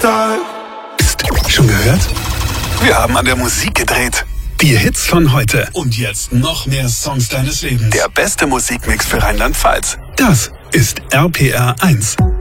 Tag. Psst, schon gehört? Wir haben an der Musik gedreht. Die Hits von heute. Und jetzt noch mehr Songs deines Lebens. Der beste Musikmix für Rheinland-Pfalz. Das ist RPR 1.